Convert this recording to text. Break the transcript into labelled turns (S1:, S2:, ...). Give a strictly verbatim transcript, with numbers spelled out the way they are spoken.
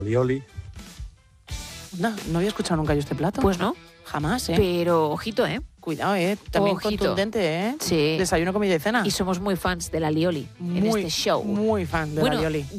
S1: alioli.
S2: No, no había escuchado nunca yo este plato.
S3: Pues no.
S2: Jamás, ¿eh?
S3: Pero ojito, ¿eh?
S2: Cuidado, ¿eh? También
S3: Ojito.
S2: contundente, ¿eh?
S3: Sí.
S2: Desayuno, comida y cena.
S3: Y somos muy fans de la alioli en
S2: muy,
S3: este show.
S2: Muy fan de
S3: Bueno,
S2: la alioli.